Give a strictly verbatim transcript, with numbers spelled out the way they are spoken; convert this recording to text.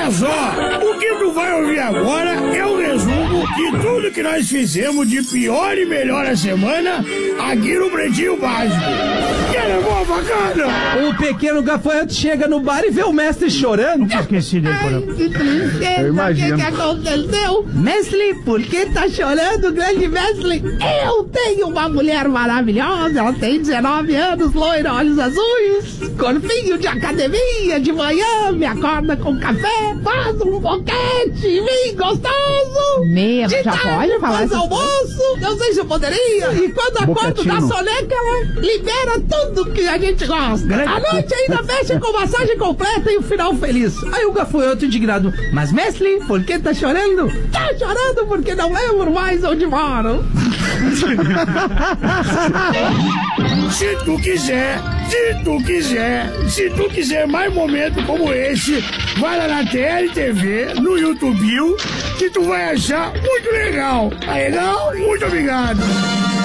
Olha só, o que tu vai ouvir agora é o resumo de tudo que nós fizemos de pior e melhor a semana aqui no Pretinho Básico. Quer boa facada? O pequeno gafanhoto chega no bar e vê o mestre chorando. Nunca esqueci dele, Ai, que tristeza. Eu imagino. O que, que aconteceu? Mestre, por que tá chorando, grande mestre? Eu tenho uma mulher maravilhosa, ela tem dezenove anos, loira, olhos azuis, corpinho de academia, de manhã, me acorda com café, faz um boquete, vinho gostoso. Meia, de já tarde, pode falar faz essas almoço, não sei se eu poderia. E quando acordo da soneca, ela libera tudo que a gente gosta. A noite ainda fecha com massagem completa e o final feliz. Aí o gafanhoto indignado, mas mestre, por que tá chorando? Tá chorando porque não lembro mais onde moro. Se tu quiser, se tu quiser, se tu quiser mais momentos como esse, vai lá na T L T V, no YouTube, que tu vai achar muito legal. Tá legal? Muito obrigado.